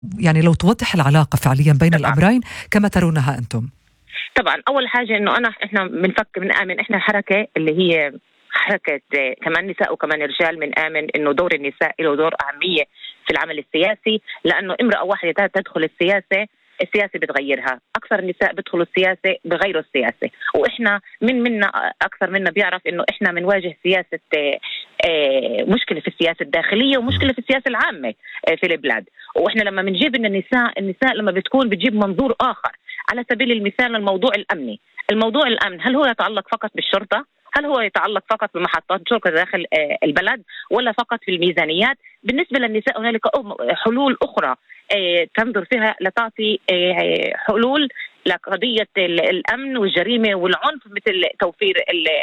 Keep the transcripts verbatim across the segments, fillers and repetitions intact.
يعني لو توضح العلاقة فعليا بين طبعا. الأمرين كما ترونها أنتم. طبعا أول حاجة إنه أنا إحنا بنفكر بنآمن إحنا حركة اللي هي حركة كمان نساء وكمان رجال، من آمن إنه دور النساء له دور أهمية في العمل السياسي، لأنه امرأة واحدة تدخل السياسة السياسة بتغيرها، أكثر النساء بيدخلوا السياسة بغيروا السياسة، وإحنا من منا أكثر منا بيعرف إنه إحنا بنواجه سياسة مشكلة في السياسة الداخلية ومشكلة في السياسة العامة في البلاد. وإحنا لما بنجيب إن النساء النساء لما بتكون بتجيب منظور آخر، على سبيل المثال الموضوع الأمني، الموضوع الأمن هل هو يتعلق فقط بالشرطة؟ هل هو يتعلق فقط بمحطات شرطة داخل البلد ولا فقط في الميزانيات؟ بالنسبة للنساء هنالك حلول أخرى تنظر فيها لتعطي حلول لقضية الأمن والجريمة والعنف، مثل توفير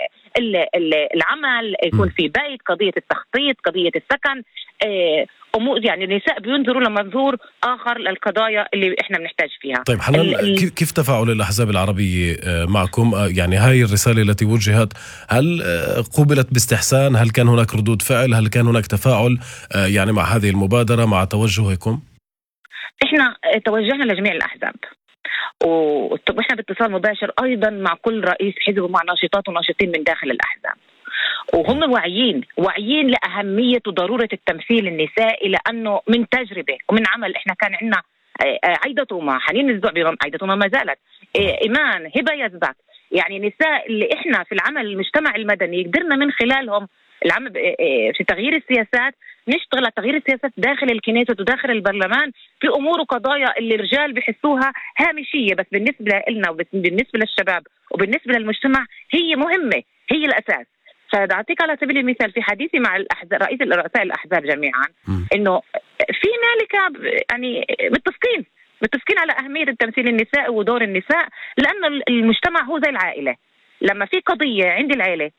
العمل، يكون في بيت، قضية التخطيط، قضية السكن، أمور يعني النساء بينظروا لمنظور آخر للقضايا اللي إحنا بنحتاج فيها. طيب حنان، كيف تفاعل الأحزاب العربية معكم؟ يعني هاي الرسالة التي وجهت هل قوبلت باستحسان؟ هل كان هناك ردود فعل؟ هل كان هناك تفاعل يعني مع هذه المبادرة مع توجهكم؟ إحنا توجهنا لجميع الأحزاب وإحنا باتصال مباشر أيضا مع كل رئيس حزب ومع ناشطات وناشطين من داخل الأحزاب، وهم واعيين واعيين لأهمية وضرورة التمثيل النسائي، لأنه من تجربة ومن عمل إحنا كان عندنا عايدة طومة، حنين الزعبي، عايدة طومة ما زالت، إيمان، هبة يزبك، يعني نساء اللي إحنا في العمل المجتمع المدني قدرنا من خلالهم العمل في تغيير السياسات، نشتغل على تغيير السياسات داخل الكنيسة وداخل البرلمان في أمور وقضايا اللي الرجال بيحسوها هامشية، بس بالنسبة لنا وبالنسبة للشباب وبالنسبة للمجتمع هي مهمة، هي الأساس. فأعطيك على سبيل المثال في حديثي مع الأحزاب رئيس رؤساء الأحزاب جميعا إنه في مالك يعني متفقين متفقين على أهمية التمثيل النسائي ودور النساء، لأن المجتمع هو زي العائلة، لما في قضية عند العائلة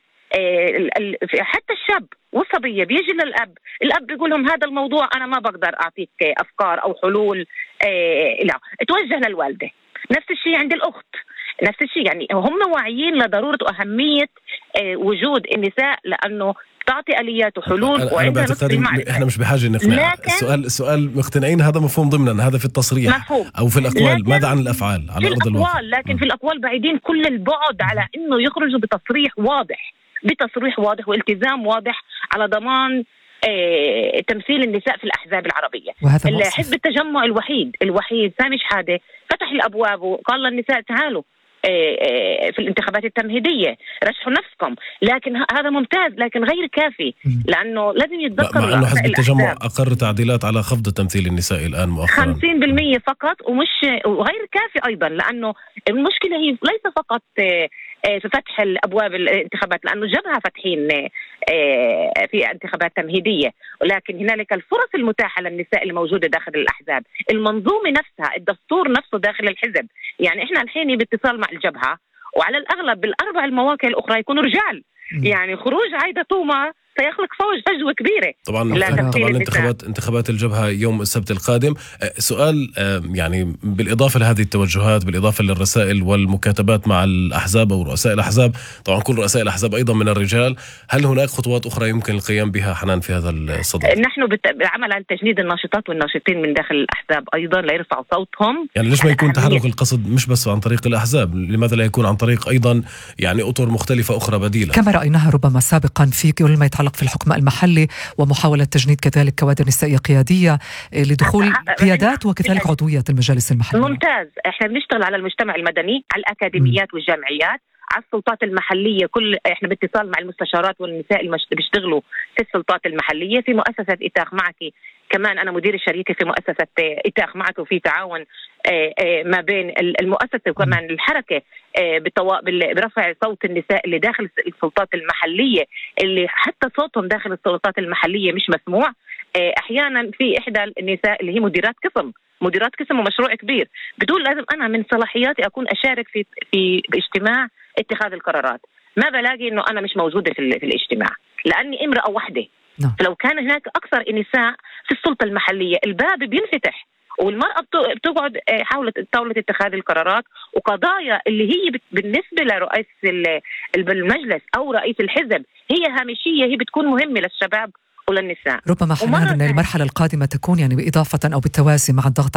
حتى الشاب والصبية بيجي للأب، الأب بيقول لهم هذا الموضوع أنا ما بقدر أعطيك أفكار أو حلول، لا توجه للوالدة. نفس الشيء عند الأخت، نفس الشيء، يعني هم واعيين لضرورة وأهمية وجود النساء لأنه تعطي آليات وحلول. أنا بعتقد إحنا مش بحاجة نقنع، السؤال السؤال مقتنعين هذا مفهوم ضمنا، هذا في التصريح مفهوم. أو في الأقوال، ماذا عن الأفعال على أرض الواقع؟ لكن م. في الأقوال بعيدين كل البعد على إنه يخرجوا بتصريح واضح بتصريح واضح والتزام واضح على ضمان اه تمثيل النساء في الأحزاب العربية. حزب التجمع الوحيد الوحيد سامي شحادة فتح الأبواب وقال للنساء تعالوا في الانتخابات التمهيدية رشحوا نفسكم، لكن هذا ممتاز لكن غير كافي، لأنه لازم يتذكروا مع أنه حزب التجمع أقر تعديلات على خفض تمثيل النساء الآن مؤخرا خمسين بالمية فقط، ومش وغير كافي أيضا، لأنه المشكلة هي ليس فقط في فتح الأبواب الانتخابات، لأنه جبهة فتحين في انتخابات تمهيدية، ولكن هنالك الفرص المتاحة للنساء الموجودة داخل الأحزاب، المنظومة نفسها، الدستور نفسه داخل الحزب. يعني إحنا الحين باتصال مع الجبهة وعلى الأغلب بالأربع المواقع الأخرى يكونوا رجال، يعني خروج عايدة طومة سيخلق فوج فجوة كبيرة. طبعا طبعا انتخابات انتخابات الجبهة يوم السبت القادم. سؤال يعني بالإضافة لهذه التوجهات، بالإضافة للرسائل والمكاتبات مع الأحزاب أو رؤساء الأحزاب، طبعا كل رؤساء الأحزاب أيضا من الرجال، هل هناك خطوات أخرى يمكن القيام بها حنان في هذا الصدد؟ نحن بالعمل على تجنيد الناشطات والناشطين من داخل الأحزاب أيضا ليرفعوا صوتهم. يعني ليش ما يكون تحرك القصد مش بس عن طريق الأحزاب؟ لماذا لا يكون عن طريق أيضا يعني أطر مختلفة أخرى بديلة كما رأيناها ربما سابقا في كل ما يتعلق في الحكم المحلي ومحاولة تجنيد كذلك كوادر نسائية قيادية لدخول قيادات وكذلك عضوية المجالس المحلية؟ ممتاز. احنا بنشتغل على المجتمع المدني، على الأكاديميات والجامعيات، على السلطات المحلية، كل احنا باتصال مع المستشارات والنساء اللي بيشتغلوا في السلطات المحلية، في مؤسسة إتاخ معك كمان، أنا مدير الشريكة في مؤسسة إتاخ معك، وفي تعاون ما بين المؤسسة وكمان الحركة برفع صوت النساء اللي داخل السلطات المحلية، اللي حتى صوتهم داخل السلطات المحلية مش مسموع. أحيانا في إحدى النساء اللي هي مديرات قسم مديرات قسم ومشروع كبير، بدون لازم أنا من صلاحياتي أكون أشارك في في اجتماع اتخاذ القرارات، ما بلاقي إنه أنا مش موجودة في, في الاجتماع لأني امرأة واحدة. نعم. فلو كان هناك أكثر نساء في السلطة المحلية الباب بينفتح والمرأة بتقعد حول طاولة اتخاذ القرارات، وقضايا اللي هي بالنسبة لرئيس المجلس أو رئيس الحزب هي هامشية، هي بتكون مهمة للشباب وللنساء. ربما حنان المرحلة القادمة تكون يعني بإضافة أو بالتوازي مع الضغط